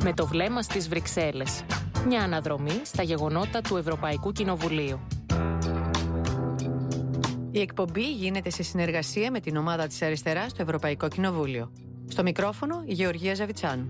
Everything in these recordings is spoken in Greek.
Με το βλέμμα στις Βρυξέλλες. Μια αναδρομή στα γεγονότα του Ευρωπαϊκού Κοινοβουλίου. Η εκπομπή γίνεται σε συνεργασία με την ομάδα της Αριστεράς στο Ευρωπαϊκό Κοινοβούλιο. Στο μικρόφωνο η Γεωργία Ζαβιτσάνου.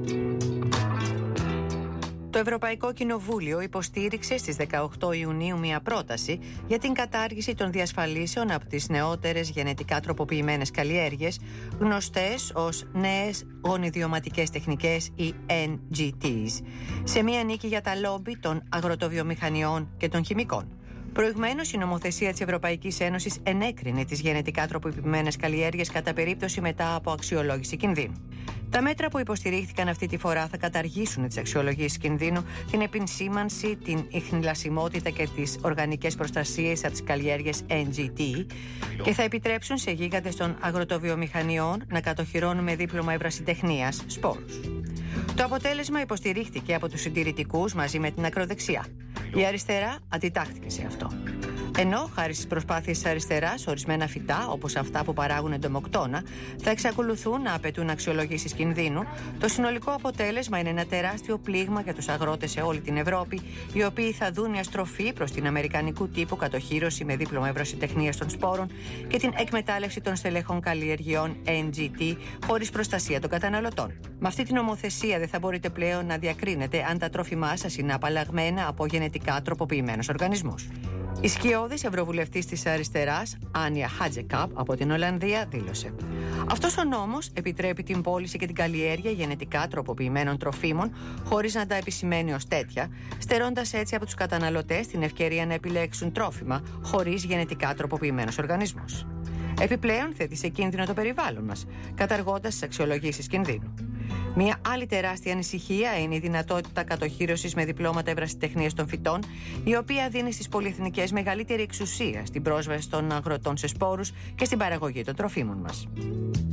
Το Ευρωπαϊκό Κοινοβούλιο υποστήριξε στις 18 Ιουνίου μια πρόταση για την κατάργηση των διασφαλίσεων από τις νεότερες γενετικά τροποποιημένες καλλιέργειες, γνωστές ως νέες γονιδιωματικές τεχνικές ή NGTs, σε μια νίκη για τα λόμπι των αγροτοβιομηχανιών και των χημικών. Προηγουμένως, η νομοθεσία της Ευρωπαϊκής Ένωσης ενέκρινε τις γενετικά τροποποιημένες καλλιέργειες κατά περίπτωση μετά από αξιολόγηση κινδύνου. Τα μέτρα που υποστηρίχθηκαν αυτή τη φορά θα καταργήσουν τις αξιολογήσεις κινδύνου, την επισήμανση, την ιχνηλασιμότητα και τις οργανικές προστασίες από τις καλλιέργειες NGT και θα επιτρέψουν σε γίγαντες των αγροτοβιομηχανιών να κατοχυρώνουν με δίπλωμα ευρασιτεχνίας σπόρους. Το αποτέλεσμα υποστηρίχθηκε από τους συντηρητικούς μαζί με την ακροδεξιά. Η αριστερά αντιτάχθηκε σε αυτό. Ενώ, χάρη στις προσπάθειες της αριστεράς, ορισμένα φυτά, όπως αυτά που παράγουν εντομοκτώνα, θα εξακολουθούν να απαιτούν αξιολογήσεις κινδύνου, το συνολικό αποτέλεσμα είναι ένα τεράστιο πλήγμα για τους αγρότες σε όλη την Ευρώπη, οι οποίοι θα δουν μια στροφή προς την αμερικανικού τύπου κατοχύρωση με δίπλωμα ευρωσιτεχνίας των σπόρων και την εκμετάλλευση των στελεχών καλλιεργειών NGT χωρίς προστασία των καταναλωτών. Με αυτή την νομοθεσία δεν θα μπορείτε πλέον να διακρίνετε αν τα τρόφιμά σας είναι απαλλαγμένα από γενετικά τροποποιημένους οργανισμούς. Η σκιώδης ευρωβουλευτής της αριστεράς, Άνια Χάτζεκαπ από την Ολλανδία, δήλωσε: «Αυτός ο νόμος επιτρέπει την πώληση και την καλλιέργεια γενετικά τροποποιημένων τροφίμων χωρίς να τα επισημαίνει ως τέτοια, στερώντας έτσι από τους καταναλωτές την ευκαιρία να επιλέξουν τρόφιμα χωρίς γενετικά τροποποιημένους οργανισμούς. Επιπλέον, θέτει σε κίνδυνο το περιβάλλον μας, καταργώντας τις αξιολογήσεις κινδύνου. Μια άλλη τεράστια ανησυχία είναι η δυνατότητα κατοχύρωσης με διπλώματα ευρασιτεχνίας των φυτών, η οποία δίνει στις πολυεθνικές μεγαλύτερη εξουσία στην πρόσβαση των αγροτών σε σπόρους και στην παραγωγή των τροφίμων μας».